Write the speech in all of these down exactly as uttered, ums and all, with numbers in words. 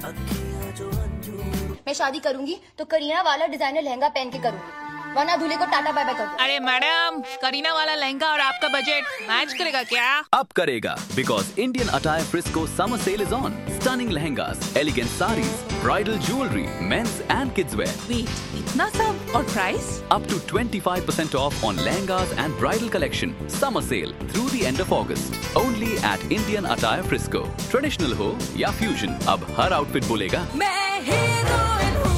मैं शादी करूंगी तो करीना वाला डिजाइनर लहंगा पहन के करूंगी, वरना दूल्हे को टाटा बाय बाय कर दो। अरे मैडम, करीना वाला लहंगा और आपका बजट मैच करेगा क्या? अब करेगा, because Indian Attire Frisco summer sale is on. Stunning lehengas, elegant sarees, bridal jewelry, men's and kids wear. Wait, इतना सब और price? Up to twenty-five percent off on lehengas and bridal collection. Summer sale through the end of August. Only at Indian Attire Frisco. Traditional हो या fusion, अब हर outfit बोलेगा मैं heroine हूँ।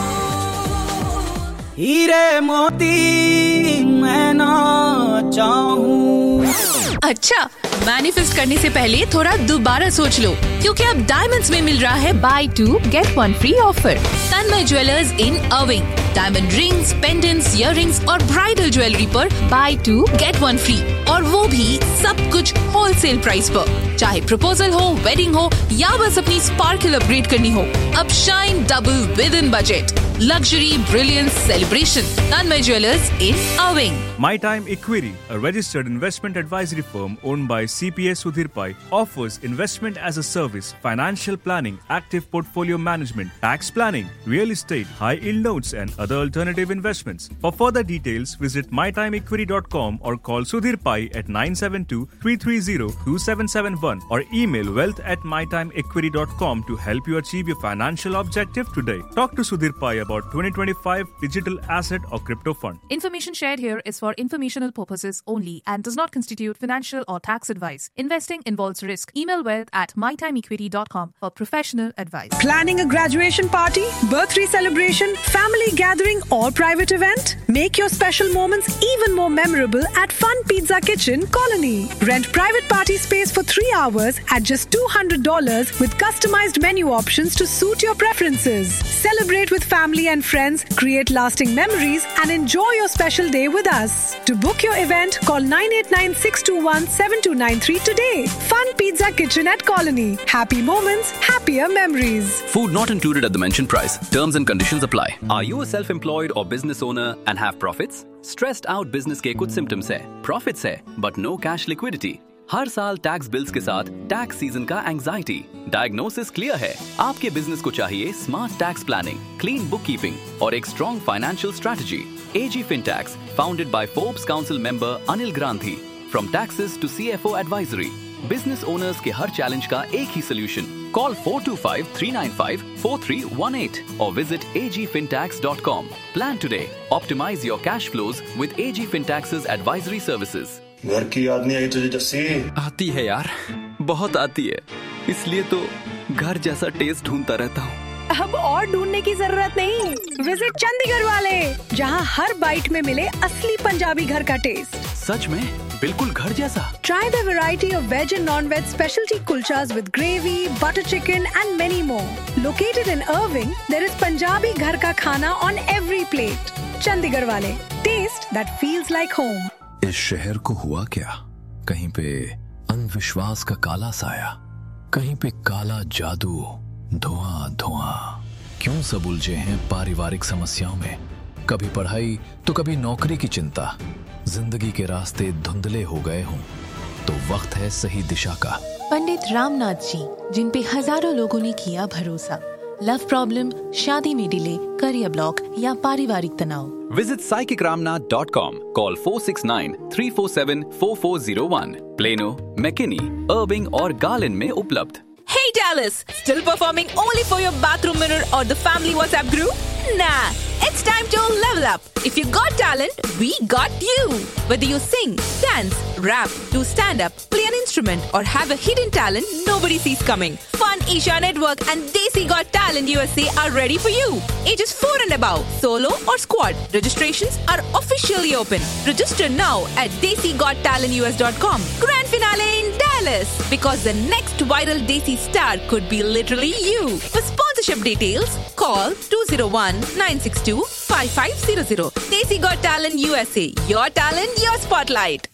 हीरे मोती मैं ना चाहूं। अच्छा, मैनिफेस्ट करने से पहले थोड़ा दोबारा सोच लो, क्योंकि अब डायमंड्स में मिल रहा है by to get one free offer. Tanmay jewellers in अर्विंग, diamond rings, pendants, earrings और ब्राइडल ज्वेलरी पर by to get one free, और वो भी सब कुछ होलसेल प्राइस पर। चाहे प्रपोजल हो, वेडिंग हो या बस अपनी स्पार्कल अपग्रेड करनी हो, अब shine double with in budget. Luxury, brilliance, celebration. Tanmay Jewelers in Irving. My Time Equity, a registered investment advisory firm owned by C P A Sudhir Pai, offers investment as a service, financial planning, active portfolio management, tax planning, real estate, high-yield notes and other alternative investments. For further details, visit my time equity dot com or call Sudhir Pai at nine seven two, three three zero, two seven seven one or email wealth at my time equity dot com to help you achieve your financial objective today. Talk to Sudhir Pai about twenty twenty-five digital asset or crypto fund. Information shared here is for informational purposes only and does not constitute financial or tax advice. Investing involves risk. Email wealth at my time equity dot com for professional advice. Planning a graduation party, birthday celebration, family gathering or private event? Make your special moments even more memorable at Fun Pizza Kitchen, Colony. Rent private party space for three hours at just two hundred dollars with customized menu options to suit your preferences. Celebrate with family and friends, create lasting memories and enjoy your special day with us. To book your event, call nine eight nine, six two one, seven two nine three today. Fun Pizza Kitchen at Colony. Happy moments, happier memories. Food not included at the mentioned price. Terms and conditions apply. Are you a self-employed or business owner and have profits? Stressed out business के कुछ symptoms है, profits है, but no cash liquidity. हर साल tax bills के साथ tax season का anxiety. Diagnosis clear है, आपके बिजनेस को चाहिए smart tax planning, clean book keeping और एक strong financial strategy. AG फिनटैक्स, founded by Forbes council member Anil ग्रांथी, from taxes to CFO advisory. Business owners के हर चैलेंज का एक ही solution. Call four to five, three nine five, four three one eight और visit a g fintax dot com. Plan today. Optimize your cash flows with A G Fintax's advisory services. घर की याद नहीं आई तुझे जस्सी? आती है यार, बहुत आती है, इसलिए तो घर जैसा टेस्ट ढूंढता रहता हूँ। अब और ढूंढने की जरूरत नहीं, विजिट चंडीगढ़ वाले, जहाँ हर बाइट में मिले असली पंजाबी घर का टेस्ट। सच में बिल्कुल घर जैसा। Try the variety of veg and non-veg specialty kulchas with gravy, butter chicken and many more. Located in Irving, there is Punjabi घर का खाना on every plate. चंडीगढ़ वाले, taste that feels like home. इस शहर को हुआ क्या? कहीं पे अंधविश्वास का काला साया, कहीं पे काला जादू, धुआं धुआं। क्यों सब उलझे हैं पारिवारिक समस्याओं में? कभी पढ़ाई तो कभी नौकरी की चिंता। जिंदगी के रास्ते धुंधले हो गए हों तो वक्त है सही दिशा का। पंडित रामनाथ जी, जिन पे हजारों लोगों ने किया भरोसा। लव प्रॉब्लम, शादी में डिले, करियर ब्लॉक या पारिवारिक तनाव। Visit psychic ramnath dot com. Call four six nine, three four seven, four four zero one. Plano, McKinney, Irving और Garland में उपलब्ध। Hey Dallas, still performing only for your bathroom mirror or the family WhatsApp group? Nah, it's time to level up. If you got talent, we got you. Whether you sing, dance, rap, do stand-up, play an instrument or have a hidden talent nobody sees coming, Fun Asia Network and Desi Got Talent U S A are ready for you. Ages four and above, solo or squad. Registrations are officially open. Register now at desi got talent u s dot com. Grand finale in Dallas, because the next viral Desi star could be literally you. For sponsorship details, call two zero one, nine six two, five five zero zero. Desi Got Talent U S A. Your talent, your spotlight.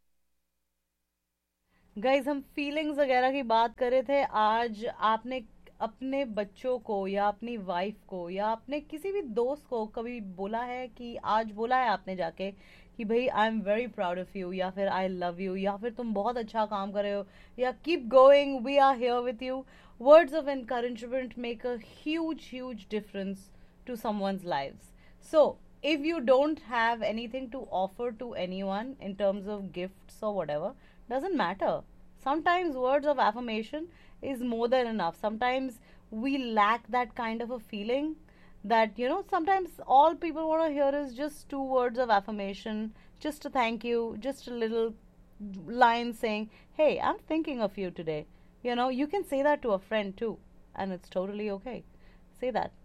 Guys, हम feelings वगैरह की बात कर रहे थे। आज आपने अपने बच्चों को या अपनी वाइफ को या अपने किसी भी दोस्त को कभी बोला है कि आज बोला है आपने जाके कि भाई I am very proud of you, या फिर आई लव यू, या फिर तुम बहुत अच्छा काम कर रहे हो, या keep going, we are here with you. Words of encouragement make a huge, huge difference to someone's lives. So, if you don't have anything to offer to anyone in terms of gifts or whatever, doesn't matter. Sometimes words of affirmation is more than enough. Sometimes we lack that kind of a feeling that, you know, sometimes all people want to hear is just two words of affirmation, just a thank you, just a little line saying, hey, I'm thinking of you today. You know, you can say that to a friend too, and it's totally okay. Say that.